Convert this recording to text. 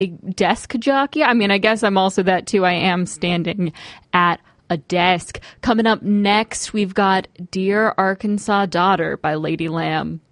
desk jockey. I mean, I guess I'm also that too. I am standing at a desk. Coming up next, we've got Dear Arkansas Daughter by Lady Lamb.